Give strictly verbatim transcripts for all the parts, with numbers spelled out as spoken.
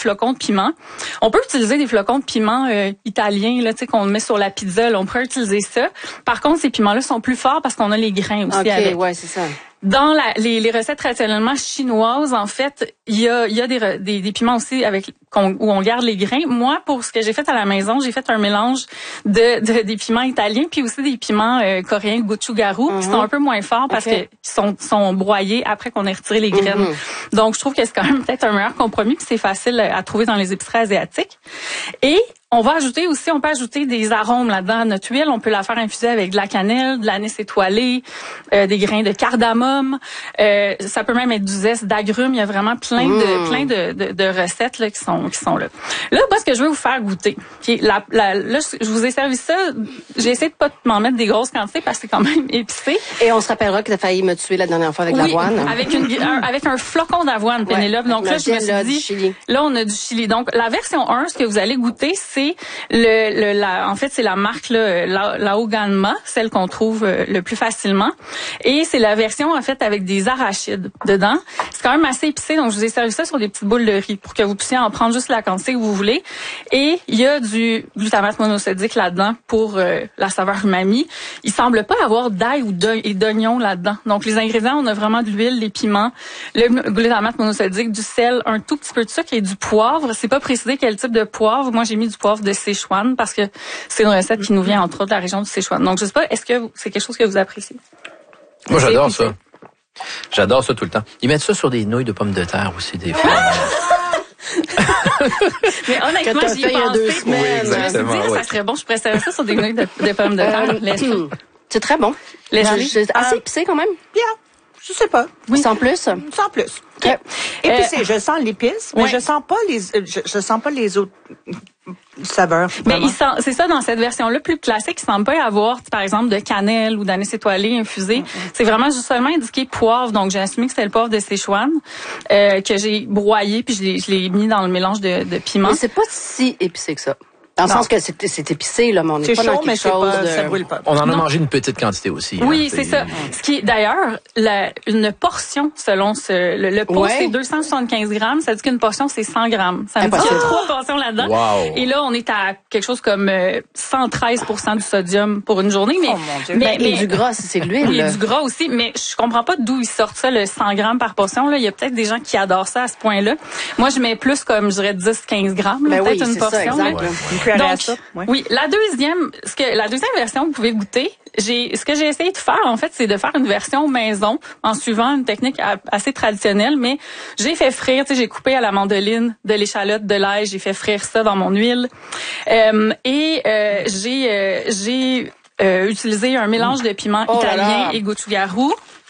flocons de piment. On peut utiliser des flocons de piment euh, italiens là, tu sais, qu'on met sur la pizza. Là, on peut utiliser ça. Par contre, ces piments-là sont plus forts parce qu'on a les grains aussi okay, avec. Ouais, c'est ça. Dans la, les, les recettes traditionnellement chinoises, en fait, il y a, il y a des, des, des piments aussi avec qu'on, où on garde les grains. Moi, pour ce que j'ai fait à la maison, j'ai fait un mélange de, de des piments italiens puis aussi des piments euh, coréens gochugaru mm-hmm. qui sont un peu moins forts parce okay. qu'ils sont, sont broyés après qu'on ait retiré les graines. Mm-hmm. Donc, je trouve que c'est quand même peut-être un meilleur compromis puis c'est facile à trouver dans les épiceries asiatiques. Et on va ajouter aussi, on peut ajouter des arômes là-dedans à notre huile. On peut la faire infuser avec de la cannelle, de l'anis étoilé, euh, des grains de cardamome. Euh, ça peut même être du zeste d'agrumes. Il y a vraiment plein de mmh. plein de, de, de recettes là qui sont qui sont là. Là, moi, ce que je veux vous faire goûter, okay, la, la, là, je vous ai servi ça. J'ai essayé de pas m'en mettre des grosses quantités parce que c'est quand même épicé. Et on se rappellera que tu as failli me tuer la dernière fois avec oui, l'avoine. avec une un, avec un flocon d'avoine, Pénélope. Ouais, donc là, je me suis là, dit, là, on a du chili. Donc la version un, ce que vous allez goûter, c'est le, le la, en fait, c'est la marque là, la, la Oganma, celle qu'on trouve euh, le plus facilement. Et c'est la version en fait avec des arachides dedans. C'est quand même assez épicé, donc je vous ai servi ça sur des petites boules de riz pour que vous puissiez en prendre juste la quantité que vous voulez. Et il y a du glutamate monosodique là-dedans pour euh, la saveur umami. Il semble pas avoir d'ail ou d'oignon là-dedans. Donc les ingrédients, on a vraiment de l'huile, les piments, le glutamate monosodique, du sel, un tout petit peu de sucre et du poivre. C'est pas précisé quel type de poivre. Moi, j'ai mis du poivre de Sichuan parce que c'est une recette qui nous vient entre autres de la région du Sichuan. Donc je sais pas, est-ce que c'est quelque chose que vous appréciez? Moi, j'adore ça. J'adore ça tout le temps. Ils mettent ça sur des nouilles de pommes de terre aussi, des fois. Mais honnêtement, j'y ai pensé. Deux semaines. Oui, exactement, je me suis dit, oui. ça serait bon, je préfère ça sur des nouilles de, de pommes de terre. Euh, c'est très bon. Les c'est assez épicé quand même. Bien. Je sais pas. Oui. Sans plus? Sans plus. Okay. Épicé, Euh, je sens l'épice, mais ouais. je sens pas les, je, je sens pas les autres saveurs. Mais il sent, c'est ça, dans cette version-là plus classique, il semble pas y avoir, par exemple, de cannelle ou d'anis étoilé infusé. Mm-hmm. C'est vraiment juste seulement indiqué poivre. Donc, j'ai assumé que c'était le poivre de Sichuan, euh, que j'ai broyé puis je l'ai, je l'ai mis dans le mélange de, de piment. Mais c'est pas si épicé que ça. Dans le non. sens que c'est, c'est épicé, là, mais on n'est pas chaud, dans quelque mais chose pas, de... ça brûle pas. On en a non. mangé une petite quantité aussi. Oui, hein, c'est ça. Ce qui est, d'ailleurs, la, une portion, selon ce, le, le pot, ouais. c'est deux cent soixante-quinze grammes. Ça dit qu'une portion, c'est cent grammes. Ça me dit qu'il y a trois portions là-dedans. Wow. Et là, on est à quelque chose comme euh, cent treize pour cent du sodium pour une journée. Mais, oh mon Dieu. mais, mais, mais et du gras, c'est de l'huile. Oui, et du gras aussi. Mais je comprends pas d'où ils sortent ça, le cent grammes par portion. Là, il y a peut-être des gens qui adorent ça à ce point-là. Moi, je mets plus comme, je dirais, dix à quinze grammes. Là, ben peut-être oui, une c'est portion. Ça, exact. Là. Une cuillère Donc, à soupe, ouais. oui, la deuxième, ce que la deuxième version que vous pouvez goûter, j'ai ce que j'ai essayé de faire en fait, c'est de faire une version maison en suivant une technique assez traditionnelle, mais j'ai fait frire, tu sais, j'ai coupé à la mandoline de l'échalote, de l'ail, j'ai fait frire ça dans mon huile, euh, et euh, j'ai euh, j'ai euh, utilisé un mélange de piments oh italien là là. et gochugaru.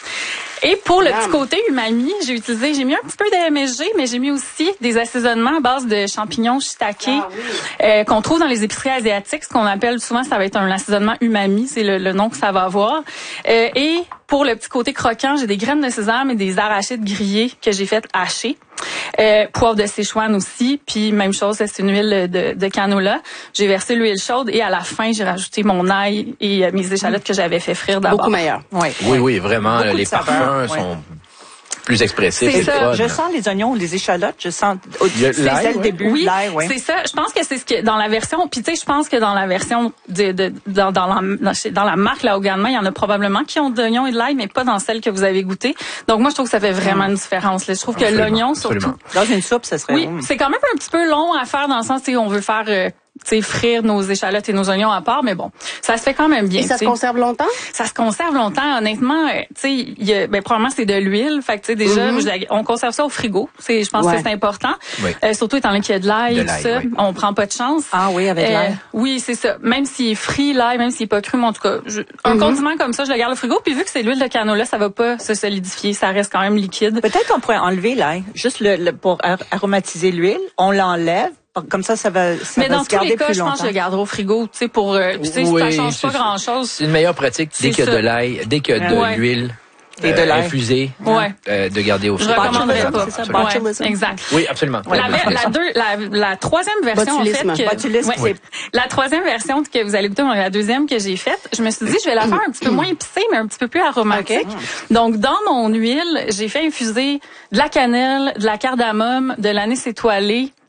Et pour le petit côté umami, j'ai utilisé, j'ai mis un petit peu de M S G, mais j'ai mis aussi des assaisonnements à base de champignons shiitake ah, oui. euh, qu'on trouve dans les épiceries asiatiques. Ce qu'on appelle souvent, ça va être un assaisonnement umami, c'est le, le nom que ça va avoir. Euh, et pour le petit côté croquant, j'ai des graines de sésame et des arachides grillés que j'ai fait hacher. Euh, poivre de Sichuan aussi, puis même chose, c'est une huile de, de canola. J'ai versé l'huile chaude et à la fin, j'ai rajouté mon ail et euh, mes échalotes que j'avais fait frire d'abord. Beaucoup meilleur. Oui, Oui, oui, vraiment. Beaucoup Les de saveurs, parfums ouais. sont plus expressifs. C'est et ça. fun. Je sens les oignons, les échalotes, je sens au, Il y a c'est l'ail, dès le ouais. début, Oui, l'ail, ouais. c'est ça. Je pense que c'est ce que dans la version. Puis tu sais, je pense que dans la version de, de dans, dans la dans la marque la Oganma, il y en a probablement qui ont de l'oignon et de l'ail, mais pas dans celle que vous avez goûtée. Donc moi, je trouve que ça fait vraiment une différence. Là. Je trouve que Absolument, l'oignon surtout. absolument. Dans une soupe, ça serait Oui, bon. c'est quand même un petit peu long à faire dans le sens où on veut faire. Euh, tu sais, frire nos échalotes et nos oignons à part, mais bon, ça se fait quand même bien. Et ça t'sais. se conserve longtemps? Ça se conserve longtemps, honnêtement. Tu sais, il y a, ben probablement c'est de l'huile, fait que tu sais déjà, Mm-hmm. je la- on conserve ça au frigo. C'est, je pense Ouais. que c'est important. Oui. Euh, surtout étant donné qu'il y a de l'ail De et tout l'ail, ça, oui. on prend pas de chance. Ah oui, avec Euh, l'ail. Oui, c'est ça. Même s'il est frit l'ail, même s'il est pas cru, mais en tout cas, je- un Mm-hmm. condiment comme ça, je le garde au frigo. Puis vu que c'est l'huile de canola, ça va pas se solidifier, ça reste quand même liquide. Peut-être qu'on pourrait enlever l'ail, juste le, le pour ar- aromatiser l'huile, on l'enlève, comme ça, ça va, ça Mais va dans se tous garder les cas, plus je pense longtemps. que je le garderai au frigo, tu sais, pour, euh, tu sais, Oui, ça change pas c'est- grand-chose. C'est une meilleure pratique dès C'est qu'il y a ça. de l'ail, dès qu'il y a de Ouais. l'huile Et de euh, l'ail. infusée, Ouais. euh, de garder au Je frigo. recommanderais pas. c'est ça, Absolument. botulism. Ouais, exact. Oui, absolument. La, ver- la, deux, la, la troisième version, Botulisme. en fait, que, Botulisme, ouais, c'est- la troisième version que vous allez goûter, la deuxième que j'ai faite, je me suis dit, je vais la faire un petit peu moins épicée, mais un petit peu plus aromatique. Donc, dans mon huile, j'ai fait infuser de la cannelle, de la cardamome, de l'anis étoilé,